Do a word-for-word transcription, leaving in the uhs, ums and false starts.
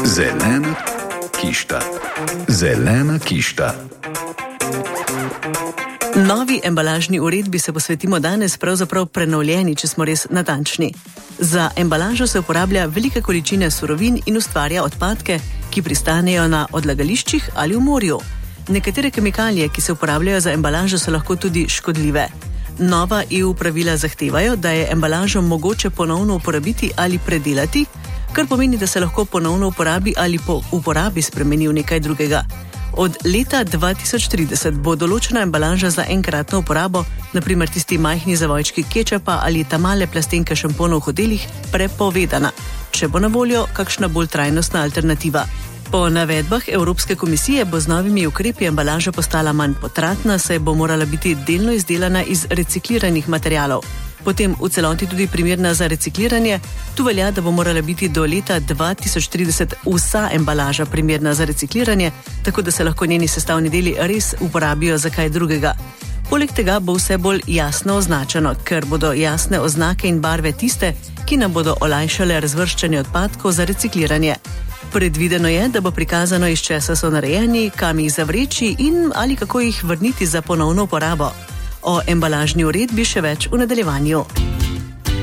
Zelena kišta. Zelena kišta. Novi embalažni uredbi se posvetimo danes, pravzaprav prenovljeni, če smo res natančni. Za embalažo se uporablja velike količine surovin in ustvarja odpadke, ki pristanejo na odlagališčih ali v morju. Nekatere kemikalije, ki se uporabljajo za embalažo, so lahko tudi škodljive. Nova E U pravila zahtevajo, da je embalažo mogoče ponovno uporabiti ali predelati, kar pomeni, da se lahko ponovno uporabi ali po uporabi spremeni v nekaj drugega. Od leta dva tisoč trideset bo določena embalaža za enkratno uporabo, naprimer tisti majhni zavojčki kečapa ali ta male plastenke šamponov v hotelih, prepovedana, če bo na voljo kakšna bolj trajnostna alternativa. Po navedbah Evropske komisije bo z novimi ukrepi embalaža postala manj potratna, saj bo morala biti delno izdelana iz recikliranih materialov. Potem v celoti tudi primerna za recikliranje. Tu velja, da bo morala biti do leta dva tisoč trideset vsa embalaža primerna za recikliranje, tako da se lahko njeni sestavni deli res uporabijo za kaj drugega. Poleg tega bo vse bolj jasno označeno, ker bodo jasne oznake in barve tiste, ki nam bodo olajšale razvrščanje odpadkov za recikliranje. Predvideno je, da bo prikazano, iz česa so narejeni, kam jih zavreči in ali kako jih vrniti za ponovno uporabo. O embalažni uredbi še več v nadaljevanju.